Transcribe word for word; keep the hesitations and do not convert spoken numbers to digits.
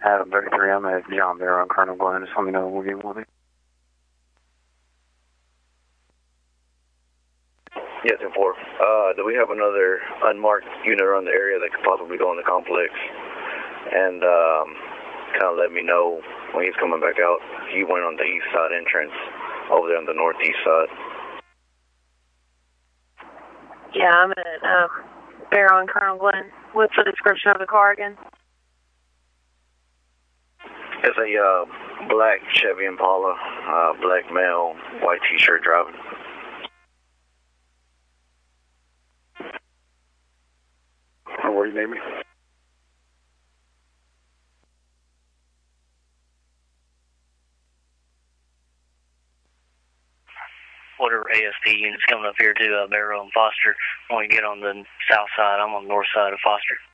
Adam thirty-three, I'm at John Bear on Colonel Glenn. Just let me know when we'll get with it. Yes, ten four. Uh, do we have another unmarked unit around the area that could possibly go in the complex? And um, kind of let me know when he's coming back out. He went on the east side entrance over there on the northeast side. Yeah, I'm at um, Bear on Colonel Glenn. What's the description of the car again? It's a uh, black Chevy Impala, uh, black male, white t-shirt driving. Where do you need me? Whatever A S P unit's coming up here to uh, Barrow and Foster. When we get on the south side, I'm on the north side of Foster.